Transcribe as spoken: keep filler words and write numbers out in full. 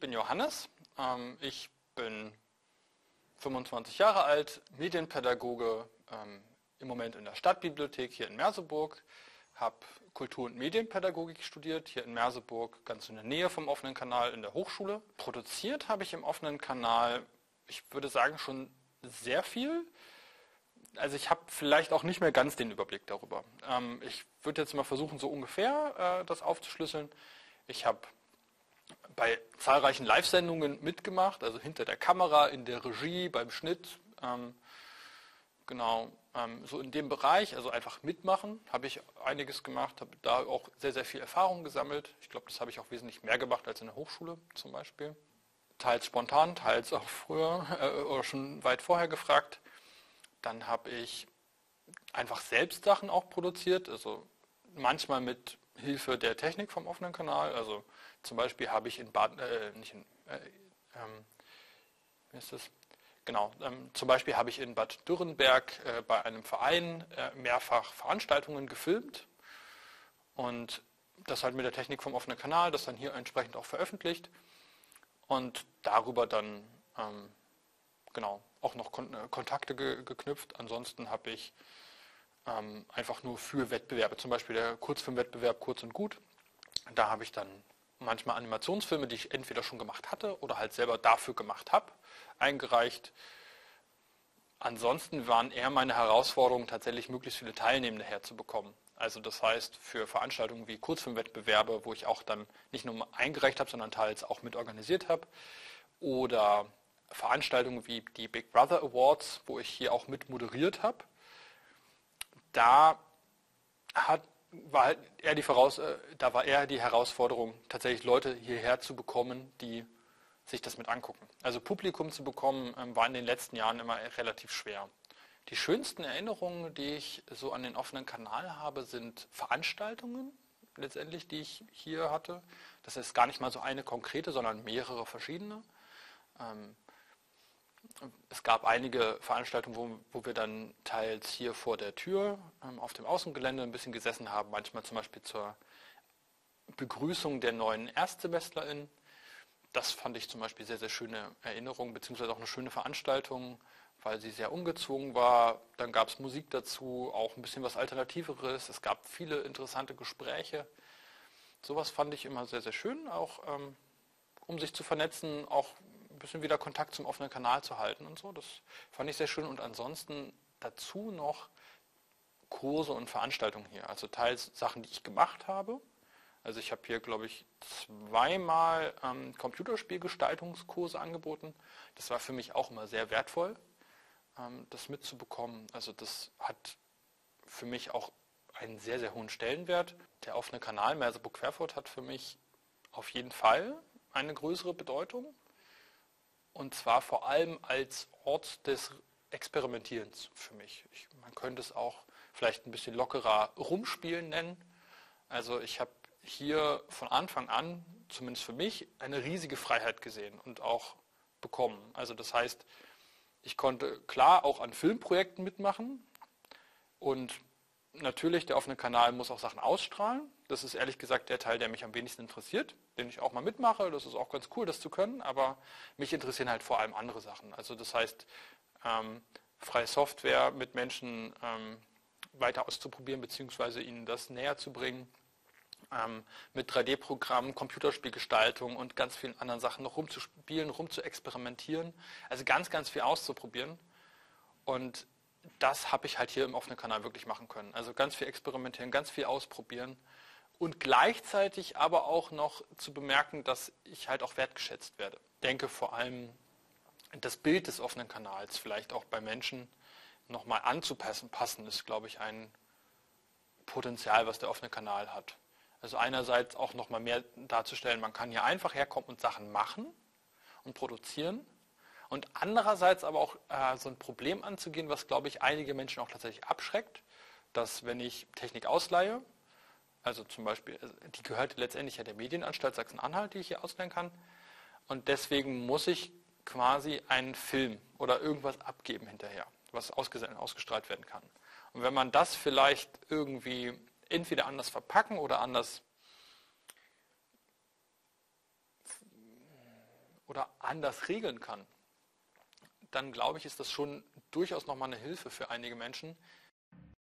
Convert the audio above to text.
bin Johannes. Ähm, ich bin fünfundzwanzig Jahre alt, Medienpädagoge, ähm, im Moment in der Stadtbibliothek hier in Merseburg, habe Kultur- und Medienpädagogik studiert, hier in Merseburg, ganz in der Nähe vom offenen Kanal in der Hochschule. Produziert habe ich im offenen Kanal, ich würde sagen, schon sehr viel. Also ich habe vielleicht auch nicht mehr ganz den Überblick darüber. Ähm, ich würde jetzt mal versuchen, so ungefähr äh, das aufzuschlüsseln. Ich habe bei zahlreichen Live-Sendungen mitgemacht, also hinter der Kamera, in der Regie, beim Schnitt. Ähm, genau, ähm, so in dem Bereich, also einfach mitmachen, habe ich einiges gemacht, habe da auch sehr, sehr viel Erfahrung gesammelt. Ich glaube, das habe ich auch wesentlich mehr gemacht als in der Hochschule zum Beispiel. Teils spontan, teils auch früher äh, oder schon weit vorher gefragt. Dann habe ich einfach selbst Sachen auch produziert, also manchmal mit Hilfe der Technik vom offenen Kanal. Also zum Beispiel habe ich in Bad, äh, nicht in, äh, ähm, wie ist das? Genau, ähm, zum Beispiel habe ich in Bad Dürrenberg äh, bei einem Verein äh, mehrfach Veranstaltungen gefilmt und das halt mit der Technik vom offenen Kanal, das dann hier entsprechend auch veröffentlicht und darüber dann ähm, genau auch noch Kon äh, Kontakte ge geknüpft. Ansonsten habe ich ähm, einfach nur für Wettbewerbe, zum Beispiel der Kurzfilmwettbewerb Kurz und Gut. Da habe ich dann manchmal Animationsfilme, die ich entweder schon gemacht hatte oder halt selber dafür gemacht habe, eingereicht. Ansonsten waren eher meine Herausforderungen tatsächlich möglichst viele Teilnehmende herzubekommen. Also das heißt für Veranstaltungen wie Kurzfilmwettbewerbe, wo ich auch dann nicht nur eingereicht habe, sondern teils auch mit organisiert habe. Oder Veranstaltungen wie die Big Brother Awards, wo ich hier auch mit moderiert habe. Da hat, war halt eher die Voraus, äh, da war eher die Herausforderung, tatsächlich Leute hierher zu bekommen, die sich das mit angucken. Also Publikum zu bekommen, ähm, war in den letzten Jahren immer relativ schwer. Die schönsten Erinnerungen, die ich so an den offenen Kanal habe, sind Veranstaltungen, letztendlich, die ich hier hatte. Das ist gar nicht mal so eine konkrete, sondern mehrere verschiedene. Ähm, Es gab einige Veranstaltungen, wo, wo wir dann teils hier vor der Tür ähm, auf dem Außengelände ein bisschen gesessen haben, manchmal zum Beispiel zur Begrüßung der neuen ErstsemesterInnen. Das fand ich zum Beispiel sehr, sehr schöne Erinnerung, beziehungsweise auch eine schöne Veranstaltung, weil sie sehr ungezwungen war. Dann gab es Musik dazu, auch ein bisschen was Alternativeres. Es gab viele interessante Gespräche. Sowas fand ich immer sehr, sehr schön, auch ähm, um sich zu vernetzen, auch ein bisschen wieder Kontakt zum offenen Kanal zu halten und so. Das fand ich sehr schön. Und ansonsten dazu noch Kurse und Veranstaltungen hier. Also teils Sachen, die ich gemacht habe. Also ich habe hier, glaube ich, zweimal ähm, Computerspielgestaltungskurse angeboten. Das war für mich auch immer sehr wertvoll, ähm, das mitzubekommen. Also das hat für mich auch einen sehr, sehr hohen Stellenwert. Der offene Kanal Merseburg-Querfurt hat für mich auf jeden Fall eine größere Bedeutung. Und zwar vor allem als Ort des Experimentierens für mich. Ich, man könnte es auch vielleicht ein bisschen lockerer Rumspielen nennen. Also ich habe hier von Anfang an, zumindest für mich, eine riesige Freiheit gesehen und auch bekommen. Also das heißt, ich konnte klar auch an Filmprojekten mitmachen und natürlich, der offene Kanal muss auch Sachen ausstrahlen. Das ist ehrlich gesagt der Teil, der mich am wenigsten interessiert, den ich auch mal mitmache. Das ist auch ganz cool, das zu können, aber mich interessieren halt vor allem andere Sachen. Also das heißt, ähm, freie Software mit Menschen ähm, weiter auszuprobieren, beziehungsweise ihnen das näher zu bringen. Ähm, mit drei D-Programmen, Computerspielgestaltung und ganz vielen anderen Sachen noch rumzuspielen, rumzuexperimentieren. Also ganz, ganz viel auszuprobieren. Und das habe ich halt hier im offenen Kanal wirklich machen können. Also ganz viel experimentieren, ganz viel ausprobieren und gleichzeitig aber auch noch zu bemerken, dass ich halt auch wertgeschätzt werde. Ich denke vor allem, das Bild des offenen Kanals vielleicht auch bei Menschen nochmal anzupassen, passen, ist, glaube ich, ein Potenzial, was der offene Kanal hat. Also einerseits auch nochmal mehr darzustellen, man kann hier einfach herkommen und Sachen machen und produzieren. Und andererseits aber auch äh, so ein Problem anzugehen, was, glaube ich, einige Menschen auch tatsächlich abschreckt, dass wenn ich Technik ausleihe, also zum Beispiel, die gehört letztendlich ja der Medienanstalt Sachsen-Anhalt, die ich hier ausleihen kann, und deswegen muss ich quasi einen Film oder irgendwas abgeben hinterher, was ausgestrahlt werden kann. Und wenn man das vielleicht irgendwie entweder anders verpacken oder anders oder anders regeln kann, dann glaube ich, ist das schon durchaus nochmal eine Hilfe für einige Menschen,